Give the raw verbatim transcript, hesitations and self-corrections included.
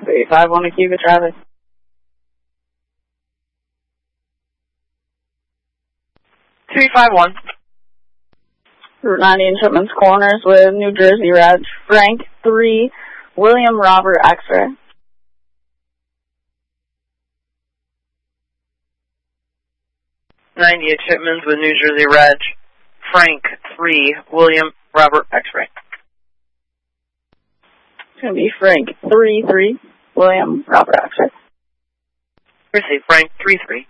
eight five one to Cuba traffic. two five one. Route ninety in Chipman's Corners with New Jersey Reg. Frank three, William Robert X-ray. ninety at Chipman's with New Jersey Reg. Frank three, William Robert X-ray. It's going to be Frank three three, William Robert X-ray. Receive Frank three three.